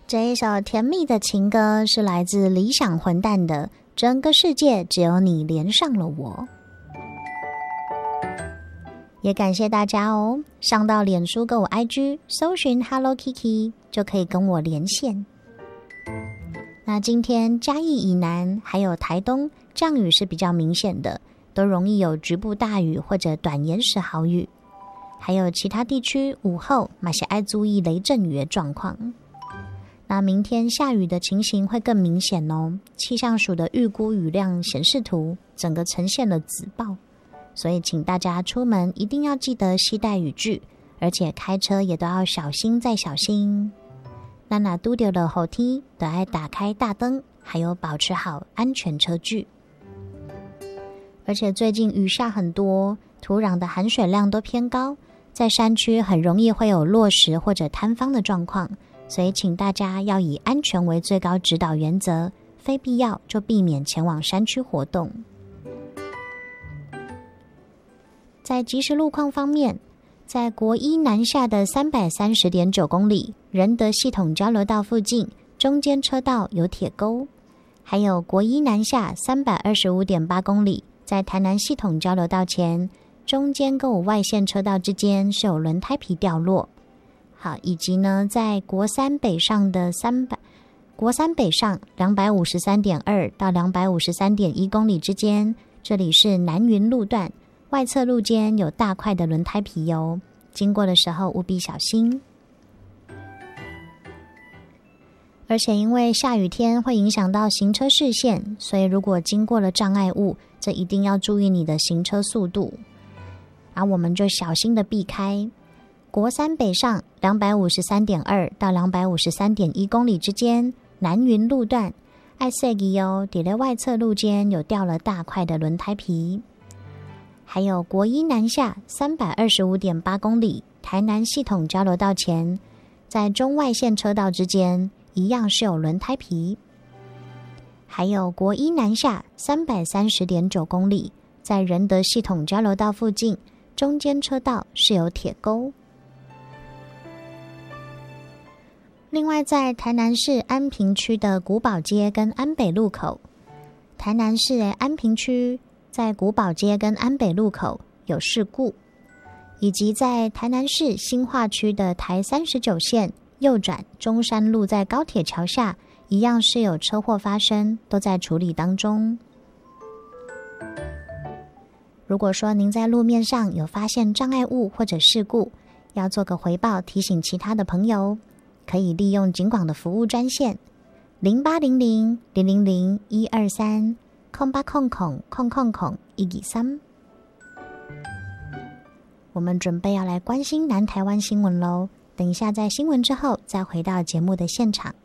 这一首甜蜜的情歌是来自理想混蛋的《整个世界只有你连上了我》。也感谢大家哦，上到脸书跟我 IG 搜寻 Hello Kiki 就可以跟我连线。那今天嘉义以南还有台东降雨是比较明显的，都容易有局部大雨或者短延时豪雨，还有其他地区午后嘛是爱注意雷阵雨的状况。那明天下雨的情形会更明显哦，气象署的预估雨量显示图整个呈现了紫爆，所以请大家出门一定要记得携带雨具，而且开车也都要小心再小心。那拄到了雨天都要打开大灯，还有保持好安全车距。而且最近雨下很多，土壤的含水量都偏高，在山区很容易会有落石或者坍方的状况，所以请大家要以安全为最高指导原则，非必要就避免前往山区活动。在即时路况方面，在国一南下的 330.9 公里仁德系统交流道附近，中间车道有铁沟；还有国一南下 325.8 公里，在台南系统交流道前，中间跟外线车道之间是有轮胎皮掉落。好，以及呢，在国三北上的国三北上 253.2 到 253.1 公里之间，这里是南云路段，外侧路间有大块的轮胎皮油，经过的时候务必小心。而且因为下雨天会影响到行车视线，所以如果经过了障碍物，这一定要注意你的行车速度，而我们就小心的避开。国三北上 253.2 到 253.1 公里之间，南云路段爱塞吉哦，底在外侧路间有掉了大块的轮胎皮。还有国一南下 325.8 公里，台南系统交流道前，在中外线车道之间一样是有轮胎皮。还有国一南下 330.9 公里，在仁德系统交流道附近，中间车道是有铁沟。另外在台南市安平区的古堡街跟安北路口，台南市安平区在古堡街跟安北路口有事故，以及在台南市新化区的台39线右转中山路在高铁桥下一样是有车祸发生，都在处理当中。如果说您在路面上有发现障碍物或者事故，要做个回报，提醒其他的朋友，可以利用警广的服务专线0800-000-123 0800-123。我们准备要来关心南台湾新闻咯，等一下在新闻之后再回到节目的现场。